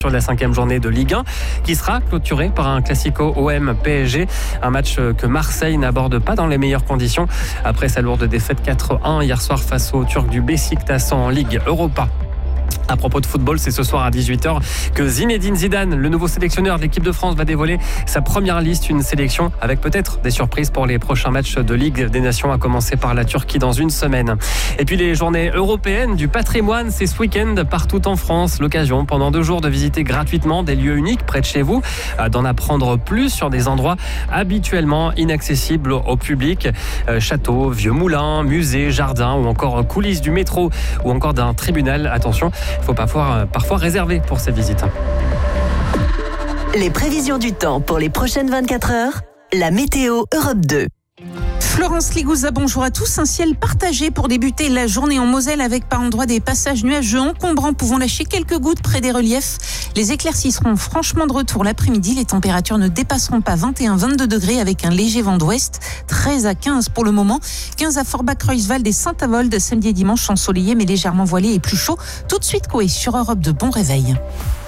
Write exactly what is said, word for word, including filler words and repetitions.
sur la cinquième journée de Ligue un, qui sera clôturée par un classico O M P S G, un match que Marseille n'aborde pas dans les meilleures conditions après sa lourde défaite quatre à un hier soir face aux Turcs du Beşiktaş en Ligue Europa. À propos de football, c'est ce soir à dix-huit heures que Zinedine Zidane, le nouveau sélectionneur de l'équipe de France, va dévoiler sa première liste, une sélection avec peut-être des surprises pour les prochains matchs de Ligue des Nations, à commencer par la Turquie dans une semaine. Et puis les journées européennes du patrimoine, c'est ce week-end partout en France. L'occasion pendant deux jours de visiter gratuitement des lieux uniques près de chez vous, d'en apprendre plus sur des endroits habituellement inaccessibles au public. Châteaux, vieux moulins, musées, jardins ou encore coulisses du métro ou encore d'un tribunal. Attention, il faut parfois, parfois réserver pour ces visites. Les prévisions du temps pour les prochaines vingt-quatre heures, la météo Europe deux. Florence Ligouza, bonjour à tous. Un ciel partagé pour débuter la journée en Moselle avec par endroits des passages nuageux encombrants pouvant lâcher quelques gouttes près des reliefs. Les éclaircies seront franchement de retour l'après-midi. Les températures ne dépasseront pas vingt et un à vingt-deux degrés avec un léger vent d'ouest. treize à quinze pour le moment. quinze à Forbach-Reusswald et Saint-Avold. Samedi et dimanche ensoleillé mais légèrement voilé et plus chaud. Tout de suite, Coé sur Europe deux. Bon réveil.